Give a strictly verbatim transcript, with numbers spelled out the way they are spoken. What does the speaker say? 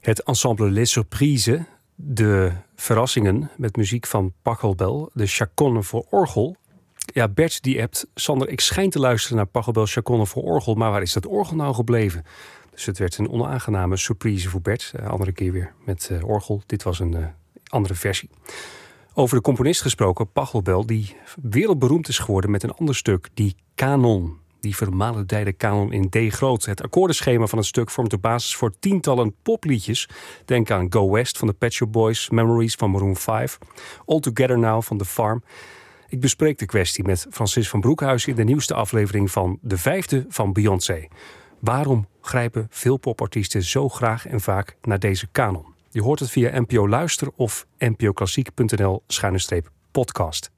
Het ensemble Les Surprises, de verrassingen met muziek van Pachelbel, de chaconne voor orgel. Ja, Bert die appt, Sander, ik schijn te luisteren naar Pachelbel chaconne voor orgel, maar waar is dat orgel nou gebleven? Dus het werd een onaangename surprise voor Bert. Uh, andere keer weer met uh, orgel. Dit was een uh, andere versie. Over de componist gesproken, Pachelbel, die wereldberoemd is geworden met een ander stuk, die Canon. Die vermalendijde Canon in D groot. Het akkoordenschema van het stuk vormt de basis voor tientallen popliedjes. Denk aan Go West van de Pet Shop Boys, Memories van Maroon vijf, All Together Now van The Farm. Ik bespreek de kwestie met Francis van Broekhuizen in de nieuwste aflevering van de vijfde van Beyoncé. Waarom grijpen veel popartiesten zo graag en vaak naar deze kanon? Je hoort het via N P O Luister of n p o klassiek punt n l schuine streep podcast.